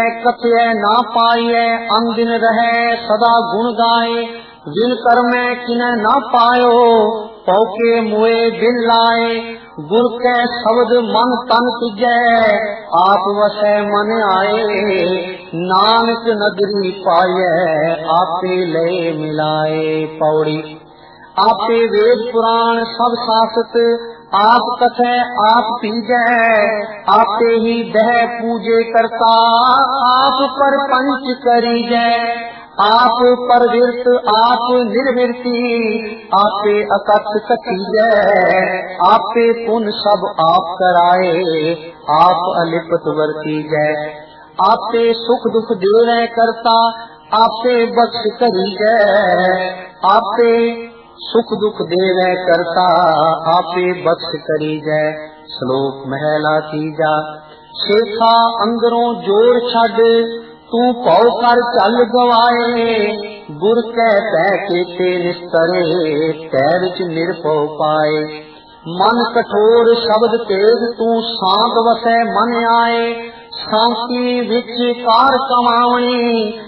कथय ना पाइय, अंदिन रहे सदा गुण गाए। जिन कर्म किने ना पायो, पौके मुए बिन लाए। गुर के शब्द मन तन तिजै, आप वसै मन आए। नानक नगरी पाइय, आपे ले मिलाए। पौड़ी। आपे वेद पुराण सब शास्त्र, आप कथै आप पीजै। आपे ही बह पूजे करता, आप पर पंच करीजै। आप परविरत आप निर्विरती, आपे अकथ कथीजै। आपे पुन सब आप कराए, आप अलिपत वर्तीजै। आपे सुख दुख देवै करता, आपे बख्श करीजै। आपे सुख दुख देवै करता, आपे बख्श करीजै। श्लोक महला तीजा। शेखा अंदरों जोर छड़, तू पौ कर चल गवाए। गुर कै तै केते निस्तरे, तै विच निरभउ पाए। मन कठोर शब्द तेज, तू शांत वसै मन आए। शांति विच कार कमावणी,